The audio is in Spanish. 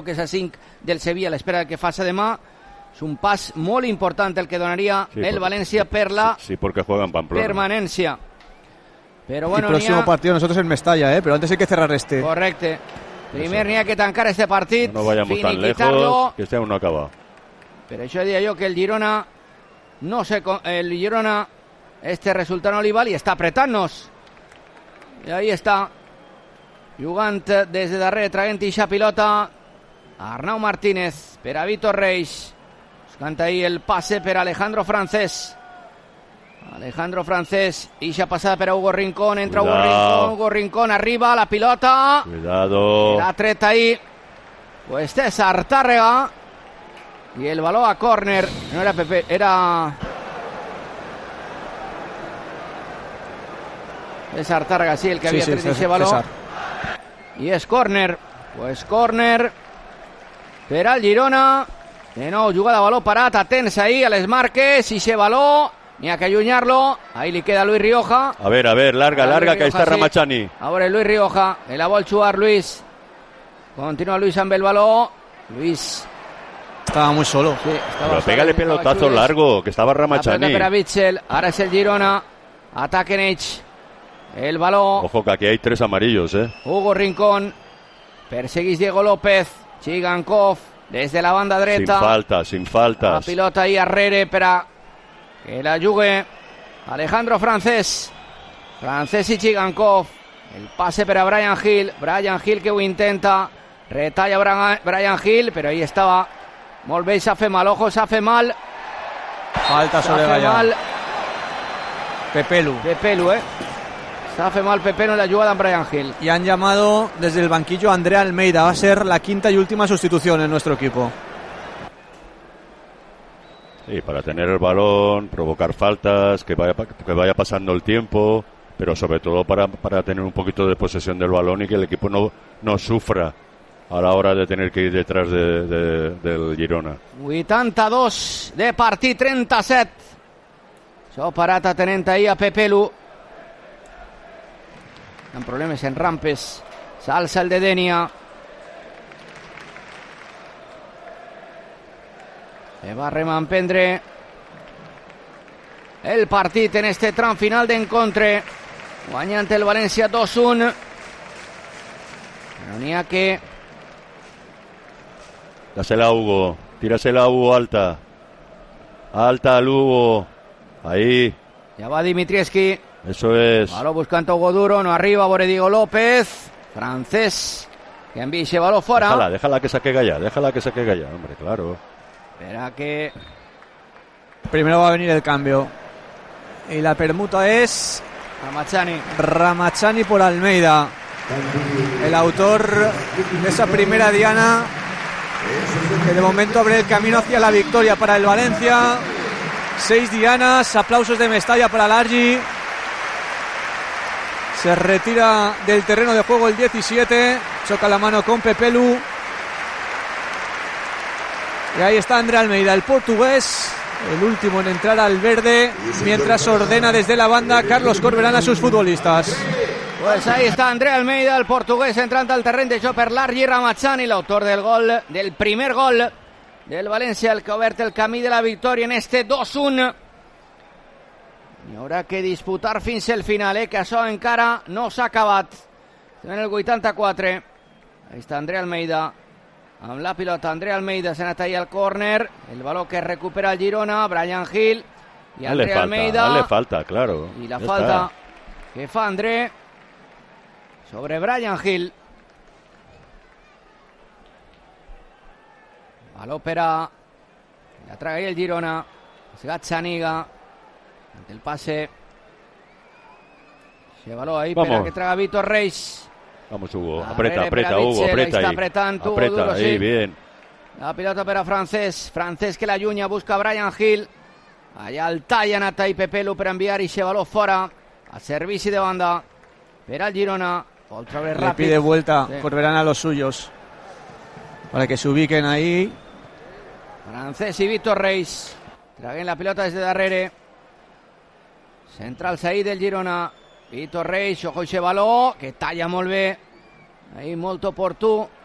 que és a 5 del Sevilla a l'espera que faça demà. És un pas molt important el que donaria el València per la porque juegan Pamplona. Permanencia. Pero bueno, el próximo partido nosotros en Mestalla, pero antes hay que cerrar este. Correcte. Primer n'hi ha que tancar este partit. No vayamos tan lejos, que este aún no acaba. Per això deia jo que el Girona este resultat no li val i està apretant-nos. I ahí està, jugant des de darrere, traient ixa pilota Arnau Martínez per a Vítor Reis, buscant ahí el passe per a Alejandro Francés. Ixa passada per a Hugo Rincón, entra Hugo Rincón, arriba la pilota. Cuidado. L'ha tret ahí pues César Tàrrega i el baló a córner. No era Pepe, era César Tàrrega, sí, el que havia tret ese baló. I és córner. Pues córner per al Girona. De nou, jugada de baló parat, atents ahí a les marques, i ese baló ni ha que allunyar-lo. Ahí li queda Luis Rioja. A ver, larga, que ahí está Ramachani. Ahora Luis Rioja, el la vol jugar Luis. Continua Luis amb el baló. Luis estaba muy solo. Sí, pero pégale pelotazo largo, que estaba Ramachani. Per a Bitzel, ara és el Girona. Ataquen ells el baló. Ojo que aquí hay 3 amarillos, Hugo Rincón. Perseguís Diego López. Chigankov des de la banda dreta. Sin faltas. La pilota ahí arrere per a que la jugue Alejandro Francés i Chigankov. El passe per a Brian Hill que ho intenta, retalla Brian Hill, però ahí estava molt bé, s'ha fet mal, falta sobre Gallà. Pepelu, s'ha fet mal Pepelu en la jugada amb Brian Hill. Y han llamado desde el banquillo a Andrea Almeida, va a ser la quinta y última sustitución en nuestro equipo. Sí, para tener el balón, provocar faltas, que vaya pasando el tiempo, pero sobre todo para tener un poquito de posesión del balón y que el equipo no sufra a la hora de tener que ir detrás del Girona. 82 de partit, 37. Això parat atenent ahir a Pepelu. Amb problemes en rampes. S'alça el de Denia. Va a reemprendre el partit en este tram final d'encontre, guanyant el València 2-1. Però n'hi ha que... Dásela a Hugo, tírasela a Hugo alta al Hugo, ahí. Ya va Dimitrievski. Eso es. Baló buscant Hugo Duro, no arriba, Bore Diego López. Francés, que envía ese balón fuera. Déjala que saque Gallà, hombre, claro. Espera que... Primero va a venir el cambio. Y la permuta es... Ramachani por Almeida. El autor de esa primera diana que de momento abre el camino hacia la victoria para el Valencia. 6 dianas, aplausos de Mestalla para Largi. Se retira del terreno de juego el 17. Choca la mano con Pepelu. Y ahí está André Almeida, el portugués, el último en entrar al verde, mientras ordena desde la banda Carlos Corberán a sus futbolistas. Pues ahí está André Almeida, el portugués, entrant al terreny de joc per Largi Ramachani, l'autor del primer gol del València, el que ha obert el camí de la victòria en este 2-1. I haurà que disputar fins al final, que això encara no s'ha acabat. En el 84. Ahí està André Almeida. Amb la pilota, André Almeida s'ha anat ahí al córner, el baló que recupera el Girona, Brian Hill i André Almeida. Dale falta, claro. I la falta que fa André sobre Brian Hill. Baló per a la traga ahí el Girona, es Gazzaniga, el pase, se baló ahí per a que traga Vítor Reis. Vamos, Hugo, aprieta, Hugo, aprieta ahí. Aprieta, Duro, ahí, sí. Bien. La pilota per a Francés que l'allunya, busca Brian Hill. Allà el talla, anat ahí Pepelu per enviar i se baló fora, a servici de banda per al Girona. Otra vez rápido. Le pide vuelta, sí. Corberán a los suyos para que se ubiquen ahí. Francés i Vítor Reis traguen la pilota des de darrere. Centrals ahí del Girona. Vítor Reis, ojo ese baló, que talla molt bé. Ahí molt oportú